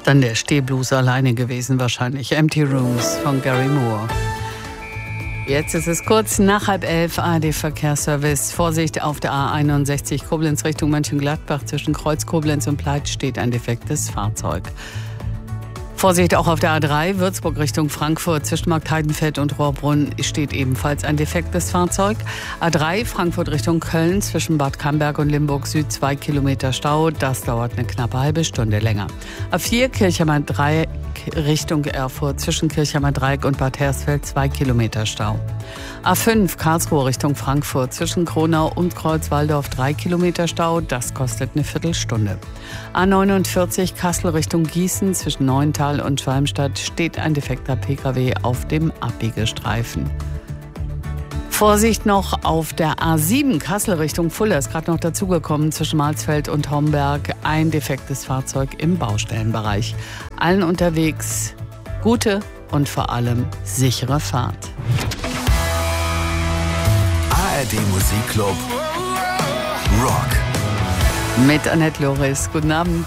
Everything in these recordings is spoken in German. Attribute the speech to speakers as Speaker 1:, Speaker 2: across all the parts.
Speaker 1: Dann der Stehblues alleine gewesen wahrscheinlich. Empty Rooms von Gary Moore. Jetzt ist es kurz nach 10:30, ARD-Verkehrsservice. Vorsicht auf der A61 Koblenz Richtung Mönchengladbach. Zwischen Kreuz Koblenz und Pleit steht ein defektes Fahrzeug. Vorsicht auch auf der A3 Würzburg Richtung Frankfurt. Zwischen Markt Heidenfeld und Rohrbrunn steht ebenfalls ein defektes Fahrzeug. A3 Frankfurt Richtung Köln. Zwischen Bad Camberg und Limburg Süd 2 Kilometer Stau. Das dauert eine knappe halbe Stunde länger. A4 Kirchheimer Dreieck Richtung Erfurt. Zwischen Kirchheimer Dreieck und Bad Hersfeld 2 Kilometer Stau. A5 Karlsruhe Richtung Frankfurt. Zwischen Kronau und Kreuzwaldorf 3 Kilometer Stau. Das kostet eine Viertelstunde. A49 Kassel Richtung Gießen. Zwischen Neuental und Schwalmstadt steht ein defekter Pkw auf dem Abbiegestreifen. Vorsicht noch auf der A7 Kassel Richtung Fulda ist gerade noch dazugekommen. Zwischen Marsfeld und Homberg ein defektes Fahrzeug im Baustellenbereich. Allen unterwegs gute und vor allem sichere Fahrt.
Speaker 2: ARD Musikclub Rock.
Speaker 1: Mit Annette Loris. Guten Abend.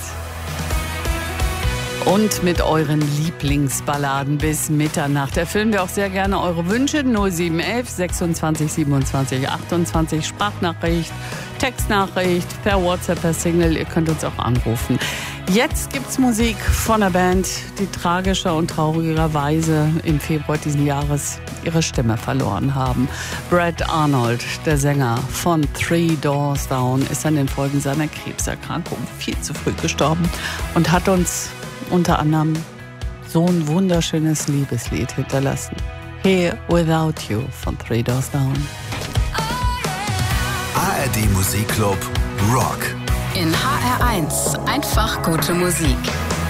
Speaker 1: Und mit euren Lieblingsballaden bis Mitternacht erfüllen wir auch sehr gerne eure Wünsche. 0711 26 27 28 Sprachnachricht, Textnachricht, per WhatsApp, per Single. Ihr könnt uns auch anrufen. Jetzt gibt's Musik von einer Band, die tragischer und traurigerweise im Februar diesen Jahres ihre Stimme verloren haben. Brad Arnold, der Sänger von Three Doors Down, ist an den Folgen seiner Krebserkrankung viel zu früh gestorben und hat uns unter anderem so ein wunderschönes Liebeslied hinterlassen. Here Without You von Three Doors Down.
Speaker 2: ARD Musikclub Rock.
Speaker 3: In HR1 einfach gute Musik.